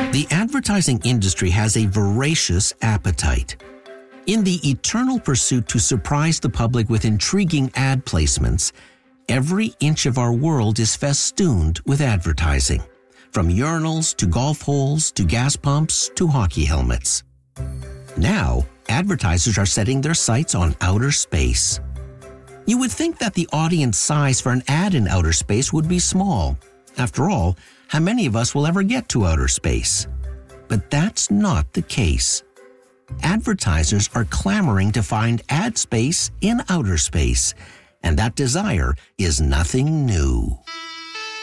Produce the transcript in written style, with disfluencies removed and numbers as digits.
The advertising industry has a voracious appetite. In the eternal pursuit to surprise the public with intriguing ad placements, every inch of our world is festooned with advertising, from urinals to golf holes to gas pumps to hockey helmets. Now, advertisers are setting their sights on outer space. You would think that the audience size for an ad in outer space would be small. After all, how many of us will ever get to outer space? But that's not the case. Advertisers are clamoring to find ad space in outer space, and that desire is nothing new.